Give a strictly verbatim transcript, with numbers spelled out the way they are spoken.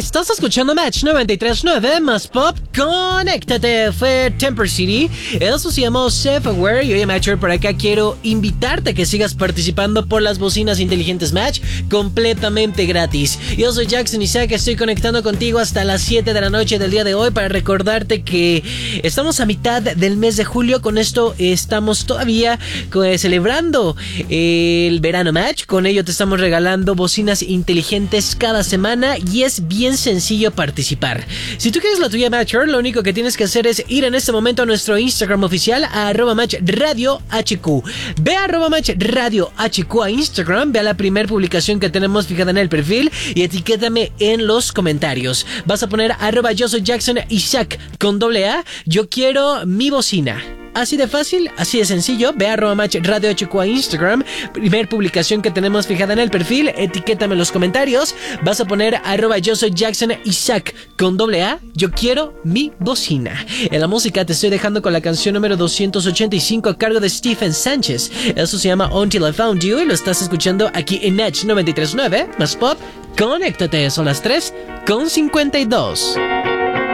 Estás escuchando Match noventa y tres punto nueve más Pop. Conéctate. Fue Temper City. Eso se llamó Self-Aware. Y oye, Matcher, por acá quiero invitarte a que sigas participando por las bocinas inteligentes Match completamente gratis. Yo soy Jackson Isaac. Estoy conectando contigo hasta las siete de la noche del día de hoy para recordarte que estamos a mitad del mes de julio. Con esto estamos todavía eh, celebrando el verano Match. Con ello te estamos regalando bocinas inteligentes cada semana y es bien sencillo participar. Si tú quieres la tuya Matcher, lo único que tienes que hacer es ir en este momento a nuestro Instagram oficial a arroba match radio hq. Ve a arroba match radio hq a Instagram, ve a la primera publicación que tenemos fijada en el perfil y etiquétame en los comentarios. Vas a poner arroba yo soy Jackson Isaac con doble A, yo quiero mi bocina. Así de fácil, así de sencillo. Ve a arroba match radio hq a Instagram, primer publicación que tenemos fijada en el perfil, etiquétame en los comentarios. Vas a poner arroba yo soy Jackson Isaac con doble A, yo quiero mi bocina. En la música te estoy dejando con la canción número doscientos ochenta y cinco a cargo de Stephen Sánchez. Eso se llama Until I Found You y lo estás escuchando aquí en Match noventa y tres punto nueve más Pop. Conéctate, son las tres con cincuenta y dos.